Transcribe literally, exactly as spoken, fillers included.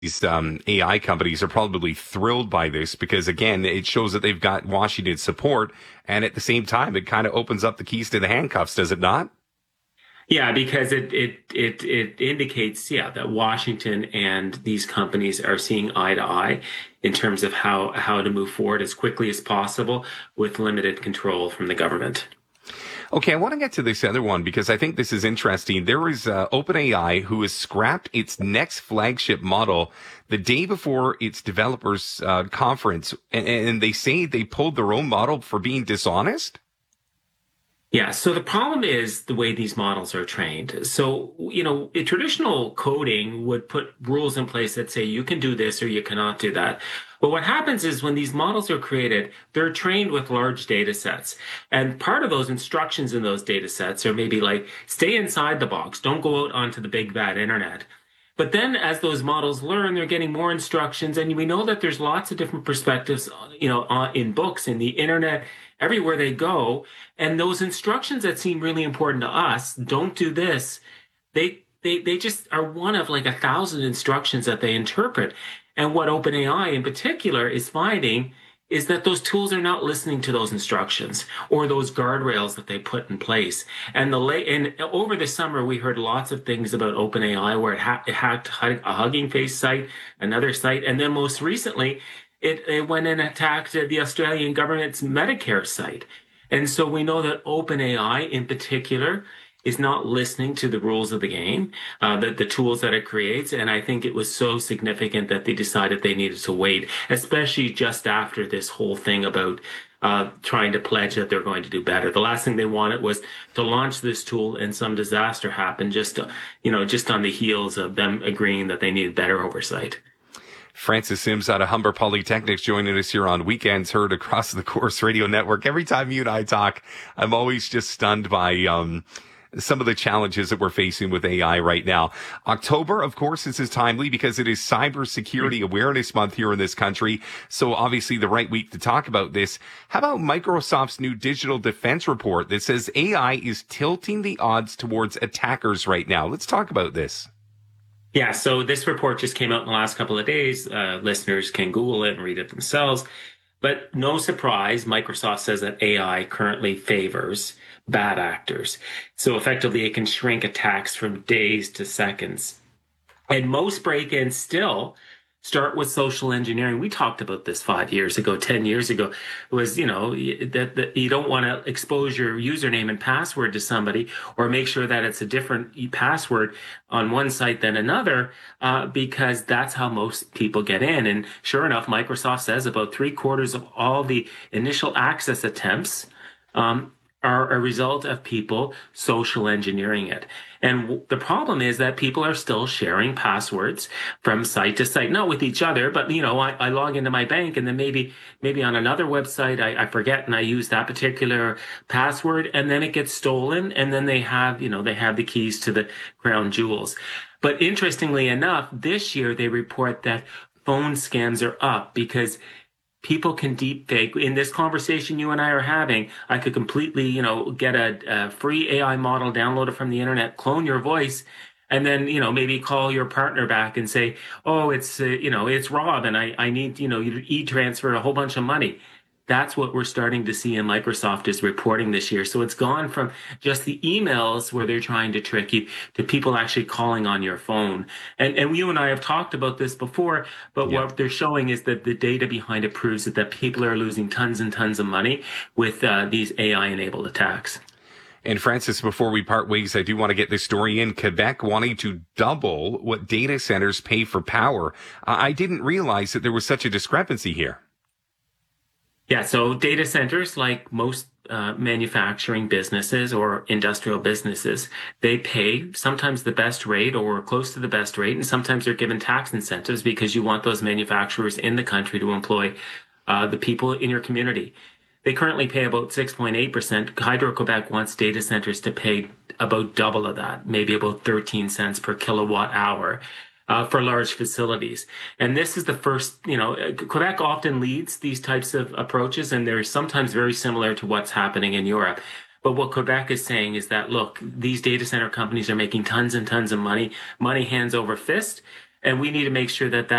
these um, A I companies are probably thrilled by this because, again, it shows that they've got Washington support. And at the same time, it kind of opens up the keys to the handcuffs, does it not? Yeah, because it it it it indicates, yeah, that Washington and these companies are seeing eye to eye in terms of how how to move forward as quickly as possible with limited control from the government. Okay, I want to get to this other one because I think this is interesting. There is uh, OpenAI who has scrapped its next flagship model the day before its developers uh, conference, and, and they say they pulled their own model for being dishonest. Yeah, so the problem is the way these models are trained. So, you know, a traditional coding would put rules in place that say you can do this or you cannot do that. But what happens is when these models are created, they're trained with large data sets. And part of those instructions in those data sets are maybe like, stay inside the box, don't go out onto the big bad internet. But then as those models learn, they're getting more instructions. And we know that there's lots of different perspectives, you know, in books, in the internet, everywhere they go. And those instructions that seem really important to us, don't do this, they they they just are one of like a thousand instructions that they interpret. And what OpenAI in particular is finding is that those tools are not listening to those instructions or those guardrails that they put in place. And the late, and over the summer, we heard lots of things about OpenAI where it, ha- it hacked a Hugging Face site, another site, and then most recently, it, it went and attacked the Australian government's Medicare site. And so we know that OpenAI in particular is not listening to the rules of the game, uh, the, the tools that it creates. And I think it was so significant that they decided they needed to wait, especially just after this whole thing about uh, trying to pledge that they're going to do better. The last thing they wanted was to launch this tool and some disaster happened just, uh, you know, just on the heels of them agreeing that they needed better oversight. Francis Sims out of Humber Polytechnics joining us here on Weekends Heard across the Corus Radio Network. Every time you and I talk, I'm always just stunned by um some of the challenges that we're facing with A I right now. October, of course, this is timely because it is Cybersecurity Awareness Month here in this country. So obviously the right week to talk about this. How about Microsoft's new digital defense report that says A I is tilting the odds towards attackers right now? Let's talk about this. Yeah, so this report just came out in the last couple of days. Uh, listeners can Google it and read it themselves. But no surprise, Microsoft says that A I currently favors bad actors. So effectively, it can shrink attacks from days to seconds. And most break-ins still start with social engineering. We talked about this five years ago, ten years ago. It was, you know, that, that you don't want to expose your username and password to somebody or make sure that it's a different password on one site than another, uh, because that's how most people get in. And sure enough, Microsoft says about three quarters of all the initial access attempts um, are a result of people social engineering it. And w- the problem is that people are still sharing passwords from site to site, not with each other, but, you know, I, I log into my bank and then maybe, maybe on another website, I, I forget and I use that particular password and then it gets stolen. And then they have, you know, they have the keys to the crown jewels. But interestingly enough, this year they report that phone scams are up because people can deep fake. In this conversation you and I are having, I could completely, you know, get a, a free A I model, download it from the internet, clone your voice, and then, you know, maybe call your partner back and say, oh, it's, uh, you know, it's Rob and I, I need, you know, you e-transfer a whole bunch of money. That's what we're starting to see in Microsoft is reporting this year. So it's gone from just the emails where they're trying to trick you to people actually calling on your phone. And and you and I have talked about this before, but yeah. What they're showing is that the data behind it proves that, that people are losing tons and tons of money with uh, these A I-enabled attacks. And Francis, before we part ways, I do want to get this story in. Quebec wanting to double what data centers pay for power. I didn't realize that there was such a discrepancy here. Yeah, so data centers, like most uh, manufacturing businesses or industrial businesses, they pay sometimes the best rate or close to the best rate, and sometimes they're given tax incentives because you want those manufacturers in the country to employ uh, the people in your community. They currently pay about six point eight percent. Hydro-Quebec wants data centers to pay about double of that, maybe about thirteen cents per kilowatt hour. Uh, for large facilities. And this is the first, you know, Quebec often leads these types of approaches, and they're sometimes very similar to what's happening in Europe. But what Quebec is saying is that, look, these data center companies are making tons and tons of money, money hands over fist. And we need to make sure that that